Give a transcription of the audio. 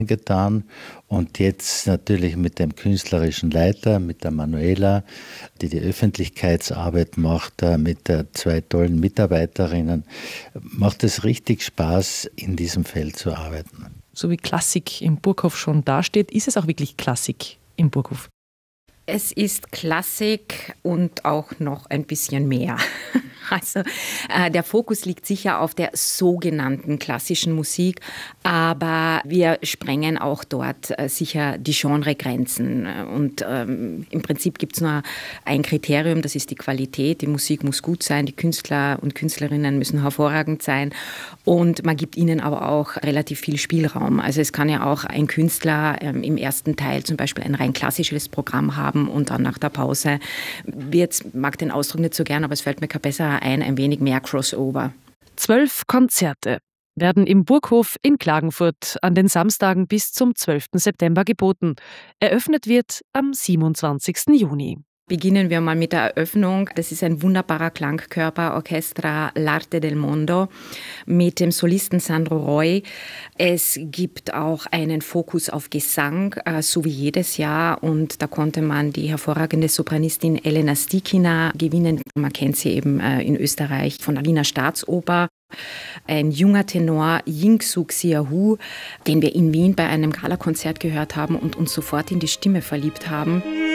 getan. Und jetzt natürlich mit dem künstlerischen Leiter, mit der Manuela, die die Öffentlichkeitsarbeit macht, mit zwei tollen Mitarbeiterinnen, macht es richtig Spaß, in diesem Feld zu arbeiten. So wie Klassik im Burghof schon dasteht, ist es auch wirklich Klassik im Burghof? Es ist Klassik und auch noch ein bisschen mehr. Also der Fokus liegt sicher auf der sogenannten klassischen Musik, aber wir sprengen auch dort sicher die Genregrenzen. Und im Prinzip gibt es nur ein Kriterium, das ist die Qualität. Die Musik muss gut sein, die Künstler und Künstlerinnen müssen hervorragend sein und man gibt ihnen aber auch relativ viel Spielraum. Also es kann ja auch ein Künstler im ersten Teil zum Beispiel ein rein klassisches Programm haben und dann nach der Pause mag den Ausdruck nicht so gern, aber es fällt mir kein besserer ein wenig mehr Crossover. 12 Konzerte werden im Burghof in Klagenfurt an den Samstagen bis zum 12. September geboten. Eröffnet wird am 27. Juni. Beginnen wir mal mit der Eröffnung. Das ist ein wunderbarer Klangkörper, Orchestra L'Arte del Mondo mit dem Solisten Sandro Roy. Es gibt auch einen Fokus auf Gesang, so wie jedes Jahr. Und da konnte man die hervorragende Sopranistin Elena Stikina gewinnen. Man kennt sie eben in Österreich von der Wiener Staatsoper. Ein junger Tenor, Ying-Suk Siahu, den wir in Wien bei einem Galakonzert gehört haben und uns sofort in die Stimme verliebt haben.